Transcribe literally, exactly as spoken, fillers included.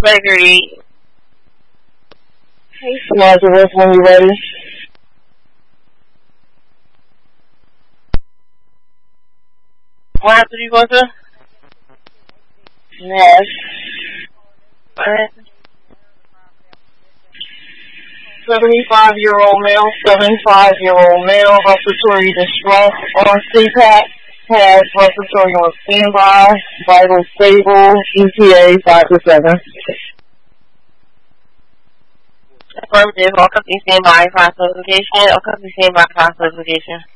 Gregory. Hey, Nazareth, when you're ready. What happened to you, Walter? Yes. What? seventy-five-year-old male, seventy-five-year-old male, respiratory distress on C PAP, has respiratory on standby, vital stable, E T A five to seven. Affirmative, all companies stand by for classification, all companies stand by for classification.